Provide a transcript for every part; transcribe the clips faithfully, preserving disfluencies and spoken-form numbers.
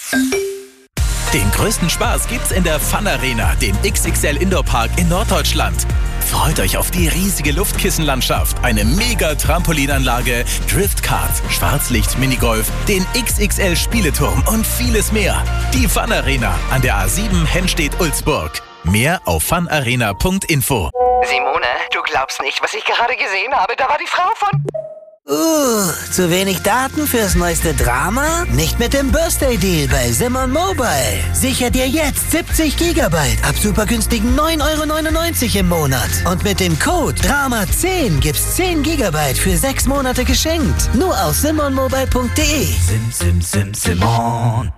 Den größten Spaß gibt's in der Fun Arena, dem X X L Indoor Park in Norddeutschland. Freut euch auf die riesige Luftkissenlandschaft, eine mega Trampolinanlage, Driftkart, Schwarzlicht-Minigolf, den X X L Spieleturm und vieles mehr. Die Fun Arena an der A sieben Hennstedt-Ulzburg. Mehr auf fun arena punkt info. Simone, du glaubst nicht, was ich gerade gesehen habe. Da war die Frau von... Uh, zu wenig Daten fürs neueste Drama? Nicht mit dem Birthday-Deal bei Simon Mobile. Sicher dir jetzt siebzig Gigabyte ab super günstigen neun Euro neunundneunzig im Monat. Und mit dem Code Drama zehn gibt's zehn Gigabyte für sechs Monate geschenkt. Nur auf simon mobile punkt de. Sim, sim, sim, Simon.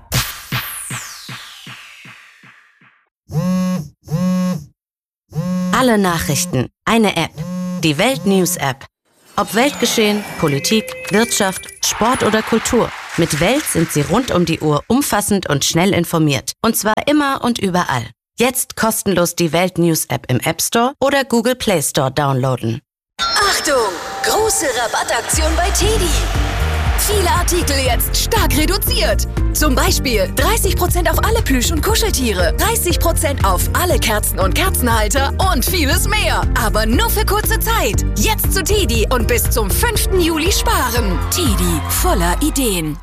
Alle Nachrichten, eine App. Die Welt News App. Ob Weltgeschehen, Politik, Wirtschaft, Sport oder Kultur. Mit Welt sind Sie rund um die Uhr umfassend und schnell informiert. Und zwar immer und überall. Jetzt kostenlos die Welt News App im App Store oder Google Play Store downloaden. Achtung! Große Rabattaktion bei Teddy. Viele Artikel jetzt stark reduziert. Zum Beispiel dreißig Prozent auf alle Plüsch- und Kuscheltiere, dreißig Prozent auf alle Kerzen und Kerzenhalter und vieles mehr. Aber nur für kurze Zeit. Jetzt zu Teddy und bis zum fünften Juli sparen. Teddy, voller Ideen.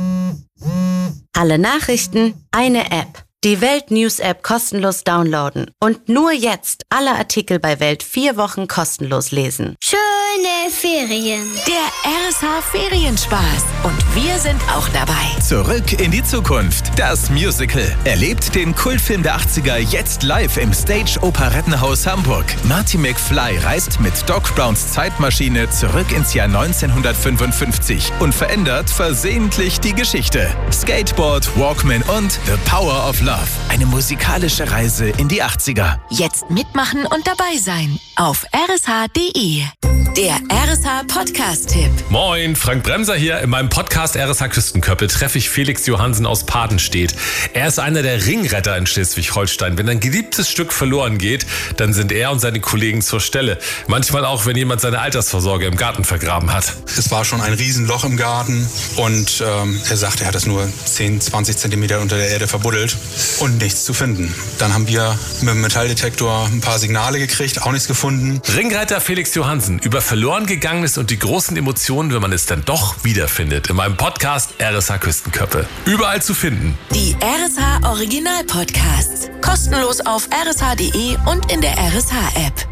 Alle Nachrichten, eine App. Die Welt News App kostenlos downloaden. Und nur jetzt alle Artikel bei Welt vier Wochen kostenlos lesen. Schöne Ferien. Der R S H Ferienspaß. Und wir sind auch dabei. Zurück in die Zukunft. Das Musical. Erlebt den Kultfilm der achtziger jetzt live im Stage Operettenhaus Hamburg. Marty McFly reist mit Doc Browns Zeitmaschine zurück ins Jahr neunzehnhundertfünfundfünfzig und verändert versehentlich die Geschichte. Skateboard, Walkman und The Power of Love. Eine musikalische Reise in die achtziger. Jetzt mitmachen und dabei sein. Auf r s h punkt d e. Der R S H Podcast-Tipp. Moin, Frank Bremser hier. In meinem Podcast R S H Küstenköppe treffe ich Felix Johansen aus Padenstedt. Er ist einer der Ringretter in Schleswig-Holstein. Wenn ein geliebtes Stück verloren geht, dann sind er und seine Kollegen zur Stelle. Manchmal auch, wenn jemand seine Altersvorsorge im Garten vergraben hat. Es war schon ein Riesenloch im Garten und ähm, er sagt, er hat das nur zehn, zwanzig Zentimeter unter der Erde verbuddelt und nichts zu finden. Dann haben wir mit dem Metalldetektor ein paar Signale gekriegt, auch nichts gefunden. Ringretter Felix Johansen über verloren gegangenes und die großen Emotionen, wenn man es dann doch wiederfindet. In meinem Podcast R S H Küstenköppe. Überall zu finden. Die R S H Original Podcasts. Kostenlos auf r s h punkt d e und in der R S H App.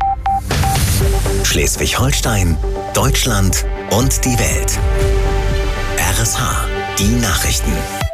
Schleswig-Holstein, Deutschland und die Welt. R S H, die Nachrichten.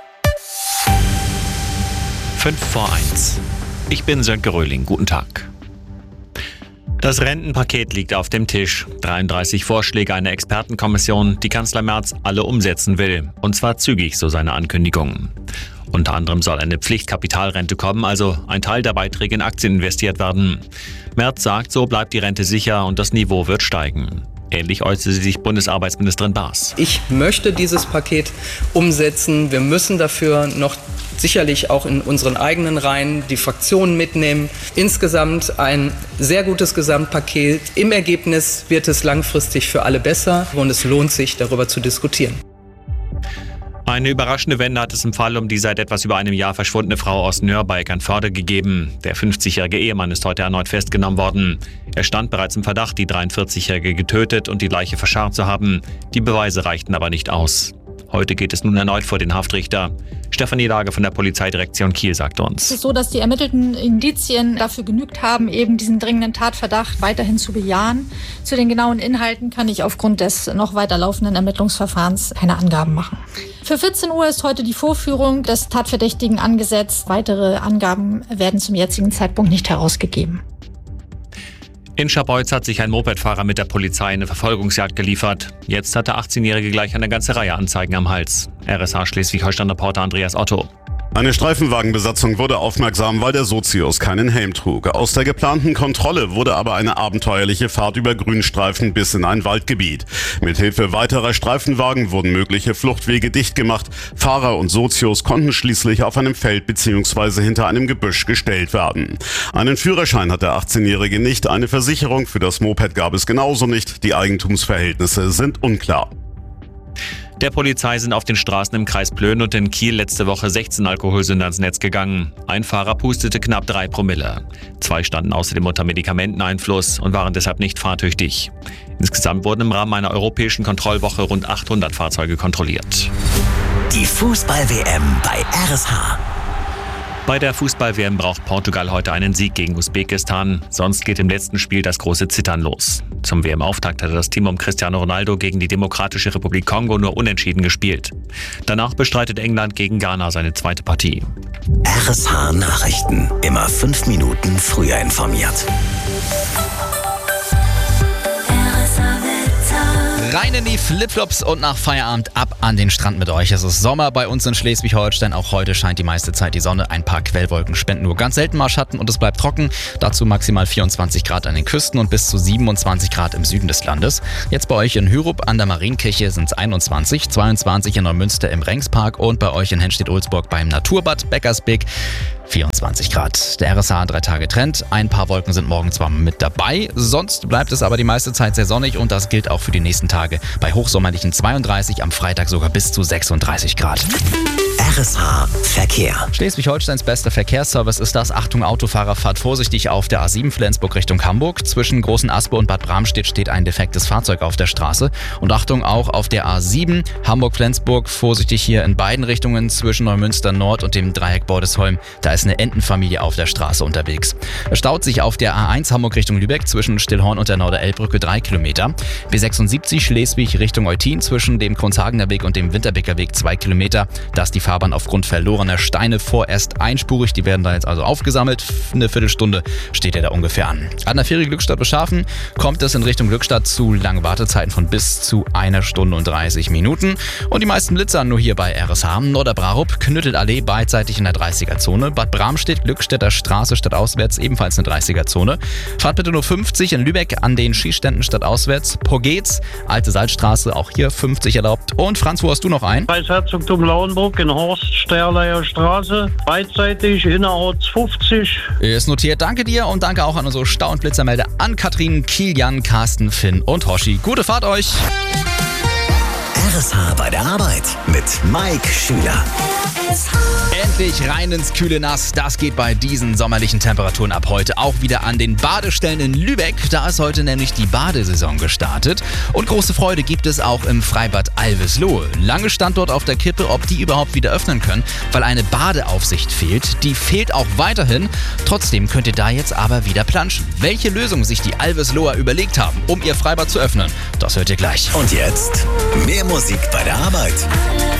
fünf vor eins. Ich bin Sönke Röhling. Guten Tag. Das Rentenpaket liegt auf dem Tisch. dreiunddreißig Vorschläge einer Expertenkommission, die Kanzler Merz alle umsetzen will. Und zwar zügig, so seine Ankündigungen. Unter anderem soll eine Pflichtkapitalrente kommen, also ein Teil der Beiträge in Aktien investiert werden. Merz sagt, so bleibt die Rente sicher und das Niveau wird steigen. Ähnlich äußerte sich Bundesarbeitsministerin Baas. Ich möchte dieses Paket umsetzen. Wir müssen dafür noch sicherlich auch in unseren eigenen Reihen die Fraktionen mitnehmen. Insgesamt ein sehr gutes Gesamtpaket. Im Ergebnis wird es langfristig für alle besser und es lohnt sich, darüber zu diskutieren. Eine überraschende Wende hat es im Fall um die seit etwas über einem Jahr verschwundene Frau aus Nürnberg an Förde gegeben. Der fünfzigjährige Ehemann ist heute erneut festgenommen worden. Er stand bereits im Verdacht, die dreiundvierzigjährige getötet und die Leiche verscharrt zu haben. Die Beweise reichten aber nicht aus. Heute geht es nun erneut vor den Haftrichter. Stefanie Lage von der Polizeidirektion Kiel sagt uns. Es ist so, dass die ermittelten Indizien dafür genügt haben, eben diesen dringenden Tatverdacht weiterhin zu bejahen. Zu den genauen Inhalten kann ich aufgrund des noch weiter laufenden Ermittlungsverfahrens keine Angaben machen. Für vierzehn Uhr ist heute die Vorführung des Tatverdächtigen angesetzt. Weitere Angaben werden zum jetzigen Zeitpunkt nicht herausgegeben. In Scharbeutz hat sich ein Mopedfahrer mit der Polizei eine Verfolgungsjagd geliefert. Jetzt hat der achtzehnjährige gleich eine ganze Reihe Anzeigen am Hals. R S H Schleswig-Holstein-Reporter Andreas Otto. Eine Streifenwagenbesatzung wurde aufmerksam, weil der Sozius keinen Helm trug. Aus der geplanten Kontrolle wurde aber eine abenteuerliche Fahrt über Grünstreifen bis in ein Waldgebiet. Mithilfe weiterer Streifenwagen wurden mögliche Fluchtwege dicht gemacht. Fahrer und Sozius konnten schließlich auf einem Feld bzw. hinter einem Gebüsch gestellt werden. Einen Führerschein hat der achtzehnjährige nicht, eine Versicherung für das Moped gab es genauso nicht. Die Eigentumsverhältnisse sind unklar. Der Polizei sind auf den Straßen im Kreis Plön und in Kiel letzte Woche sechzehn Alkoholsünder ans Netz gegangen. Ein Fahrer pustete knapp drei Promille. Zwei standen außerdem unter Medikamenteneinfluss und waren deshalb nicht fahrtüchtig. Insgesamt wurden im Rahmen einer europäischen Kontrollwoche rund achthundert Fahrzeuge kontrolliert. Die Fußball-W M bei R S H. Bei der Fußball-W M braucht Portugal heute einen Sieg gegen Usbekistan. Sonst geht im letzten Spiel das große Zittern los. Zum W M-Auftakt hatte das Team um Cristiano Ronaldo gegen die Demokratische Republik Kongo nur unentschieden gespielt. Danach bestreitet England gegen Ghana seine zweite Partie. R S H Nachrichten. Immer fünf Minuten früher informiert. Rein in die Flipflops und nach Feierabend ab an den Strand mit euch. Es ist Sommer bei uns in Schleswig-Holstein. Auch heute scheint die meiste Zeit die Sonne. Ein paar Quellwolken spenden nur ganz selten mal Schatten und es bleibt trocken. Dazu maximal vierundzwanzig Grad an den Küsten und bis zu siebenundzwanzig Grad im Süden des Landes. Jetzt bei euch in Hürup an der Marienkirche sind es einundzwanzig, zweiundzwanzig in Neumünster im Rengspark und bei euch in Hennstedt-Ohlsburg beim Naturbad Beckersbeek vierundzwanzig Grad. Der R S H drei Tage Trend. Ein paar Wolken sind morgen zwar mit dabei, sonst bleibt es aber die meiste Zeit sehr sonnig und das gilt auch für die nächsten Tage. Bei hochsommerlichen zweiunddreißig, am Freitag sogar bis zu sechsunddreißig Grad. R S H Verkehr. Schleswig-Holsteins bester Verkehrsservice ist das. Achtung Autofahrer, fahrt vorsichtig auf der A sieben Flensburg Richtung Hamburg. Zwischen Großen Aspe und Bad Bramstedt steht ein defektes Fahrzeug auf der Straße. Und Achtung auch auf der A sieben Hamburg-Flensburg, vorsichtig hier in beiden Richtungen zwischen Neumünster Nord und dem Dreieck Bordesholm. Da ist eine Entenfamilie auf der Straße unterwegs. Es staut sich auf der A eins Hamburg Richtung Lübeck zwischen Stillhorn und der Norderelbbrücke drei Kilometer. B sechsundsiebzig Schleswig Richtung Eutin zwischen dem Kronshagener Weg und dem Winterbecker Weg zwei Kilometer. Da ist die Fahrbahn aufgrund verlorener Steine vorerst einspurig. Die werden da jetzt also aufgesammelt. Eine Viertelstunde steht er da ungefähr an. An der Fähre Glückstadt Beschafen kommt es in Richtung Glückstadt zu langen Wartezeiten von bis zu einer Stunde und dreißig Minuten. Und die meisten Blitzer nur hier bei R S H. Norderbrarup, Knüttelallee beidseitig in der dreißiger-Zone. Bad Bramstedt, Glückstädter Straße stadtauswärts ebenfalls eine dreißiger-Zone. Fahrt bitte nur fünfzig in Lübeck an den Skiständen stadtauswärts. Pogetz, Alte Salzstraße, auch hier fünfzig erlaubt. Und Franz, wo hast du noch ein? Kreisherzogtum Lauenburg in Horst Sterleier Straße, beidseitig innerorts fünfzig. Ist notiert. Danke dir und danke auch an unsere Stau- und Blitzermelder an Katrin, Kilian, Carsten, Finn und Hoshi. Gute Fahrt euch! R S H bei der Arbeit mit Mike Schüler. Endlich rein ins kühle Nass. Das geht bei diesen sommerlichen Temperaturen ab heute auch wieder an den Badestellen in Lübeck. Da ist heute nämlich die Badesaison gestartet. Und große Freude gibt es auch im Freibad Alveslohe. Lange stand dort auf der Kippe, ob die überhaupt wieder öffnen können, weil eine Badeaufsicht fehlt. Die fehlt auch weiterhin. Trotzdem könnt ihr da jetzt aber wieder planschen. Welche Lösung sich die Alvesloher überlegt haben, um ihr Freibad zu öffnen, das hört ihr gleich. Und jetzt mehr Musik bei der Arbeit.